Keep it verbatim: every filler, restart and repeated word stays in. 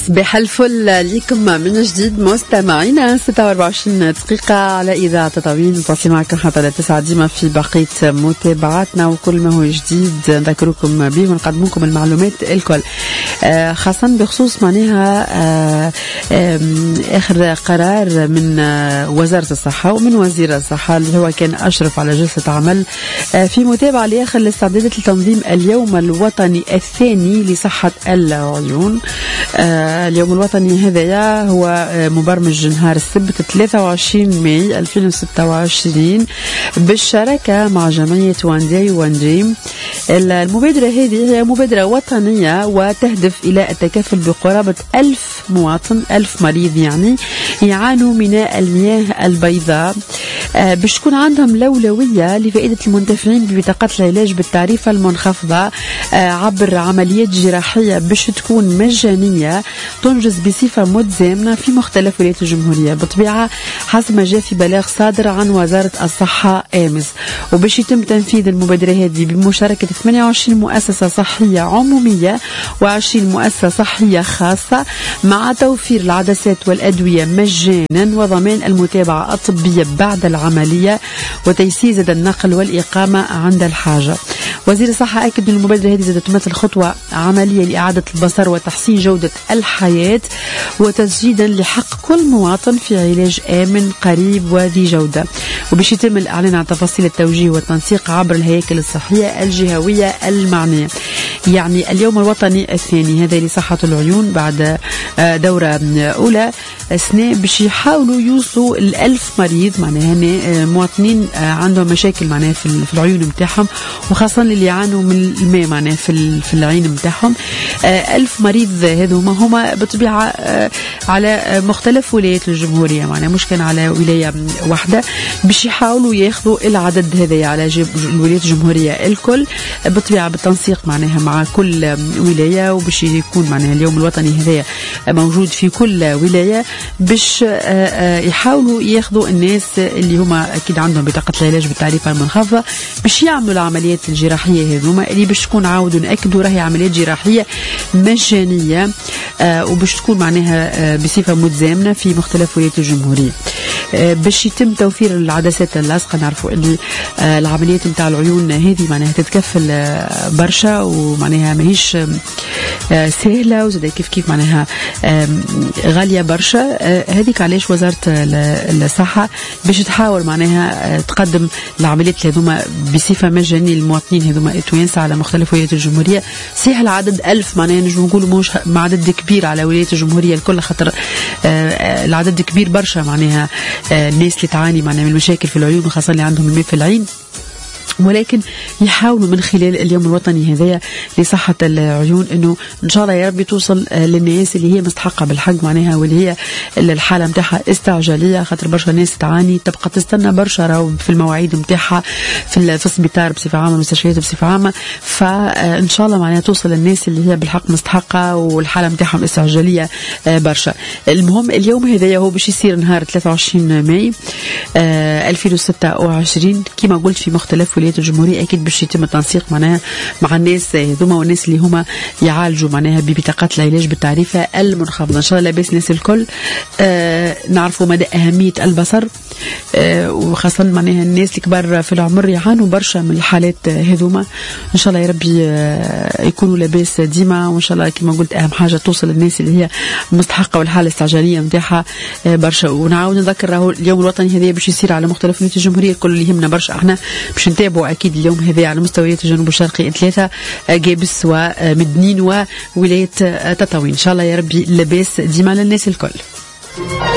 صباح الفل ليكم من جديد مستمعينا. ستة وأربعة وعشرين دقيقة على إذاعة تطاوين، نتواصل معكم حتى التسعة ديما في بقية متابعاتنا وكل ما هو جديد نذكركم به ونقدم لكم المعلومات الكل، آه خاصة بخصوص معناها آه آه آخر قرار من آه وزارة الصحة ومن وزير الصحة اللي هو كان أشرف على جلسة عمل آه في متابعة لآخر الاستعدادات لتنظيم اليوم الوطني الثاني لصحة العيون. آه اليوم الوطني هذا هو آه مبرمج نهار السبت ثلاثة وعشرين ماي ألفين وستة وعشرين بالشراكة مع جمعية وان داي وان دريم. المبادرة هذه هي مبادرة وطنية وتهدف إلى التكفل بقرابة ألف مواطن، ألف مريض يعني يعانوا من المياه البيضاء، آه باش تكون عندهم الأولوية لفائدة المنتفعين ببطاقات العلاج بالتعريفة المنخفضة آه عبر عمليات جراحية باش تكون مجانية تنجز بصفة متزامنة في مختلف ولايات الجمهورية، بطبيعة حسب ما جاء في بلاغ صادر عن وزارة الصحة آمس. وباش يتم تنفيذ المبادرة هذه بمشاركة ثمانية وعشرين مؤسسة صحية عمومية وعشرين مؤسسة صحية خاصة، مع توفير العدسات والأدوية مجانا وضمان المتابعة الطبية بعد العملية وتيسير زاد النقل والإقامة عند الحاجة. وزير الصحة أكد أن المبادرة هذه زادت تمثل خطوة عملية لإعادة البصر وتحسين جودة الحياة وتسجيلا لحق كل مواطن في علاج آمن قريب وذي جودة. وباش يتم الإعلان عن تفاصيل التوجيه والتنسيق عبر الهياكل الصحية الجهوية المعنية. يعني اليوم الوطني الثاني هذا لصحة العيون بعد دورة أولى سنة باش يحاولوا يوصلوا الألف مريض، معناها هنا مواطنين عندهم مشاكل معناها في العيون متاعهم وخاصة اللي يعانوا من الماء معناها في في العين متاعهم. ألف مريض هذوما هما بطبيعة على مختلف ولايات الجمهورية، معناها مش كان على ولاية واحدة، باش يحاولوا ياخذوا العدد هذا على الولايات الجمهورية الكل بطبيعة بالتنسيق معناها مع كل ولاية، وباش يكون معناها اليوم الوطني هذا موجود في كل ولاية باش يحاولوا ياخذوا الناس اللي هما أكيد عندهم بطاقة العلاج بالتعريفة المنخفضة باش يعملوا العمليات الجراحية هذوما اللي باش تكون عاودوا نأكدوا راهي عمليات جراحية مجانية آه وباش تكون معناها آه بصفة متزامنة في مختلف ولايات الجمهورية. آه باش يتم توفير العدسات اللاصقة. نعرفوا اللي آه العمليات نتاع العيون هذه معناها تتكفل آه برشا ومعناها ماهيش آه سهلة وزاد كيف كيف معناها آه غالية برشا. آه هذيك علاش وزارة الصحة باش تحاول معناها آه تقدم العمليات هذوما بصفة مجانية للمواطنين هذوما التوانسة على مختلف ولايات الجمهورية. صحيح العدد ألف معناها نجم نقولوا مش عدد كبير على ولايات الجمهورية الكل، خاطر آه العدد كبير برشا معناها آه الناس اللي تعاني معناها من مشاكل في العيون وخاصة اللي عندهم الماء في العين، ولكن يحاولوا من خلال اليوم الوطني هذايا لصحة العيون انه ان شاء الله يا ربي توصل للناس اللي هي مستحقة بالحق معناها واللي هي الحالة متاعها استعجالية، خاطر برشا ناس تعاني تبقى تستنى برشا راهو في المواعيد متاعها في في السبيطار بصفة عامة المستشفيات بصفة عامة، فان شاء الله معناها توصل للناس اللي هي بالحق مستحقة والحالة متاعهم استعجالية برشا. المهم اليوم هذايا هو باش يصير نهار ثلاثة وعشرين ماي ألفين وستة وعشرين كما قلت في مختلف ولايات الجمهورية. أكيد باش يتم التنسيق معناها مع الناس هذوما والناس اللي هما يعالجوا معناها ببطاقات العلاج بالتعريفة المنخفضة. إن شاء الله لاباس الناس الكل آه نعرفوا مدى أهمية البصر آه وخاصة معناها الناس الكبار في العمر يعانوا برشا من الحالات هذوما. إن شاء الله يا ربي آه يكونوا لاباس ديما، وإن شاء الله كما قلت أهم حاجة توصل للناس اللي هي مستحقة والحالة الاستعجالية متاعها آه برشا. ونعاود نذكر راهو اليوم الوطني هذا باش يصير على مختلف ولايات الجمهورية الكل اللي يهمنا برشا احنا باش نتابعوا أكيد اليوم هذا على مستوى الجنوب الشرقي ثلاثة جابس ومدنين وولاية تطاوين. إن شاء الله يا ربي لباس ديما للناس الكل.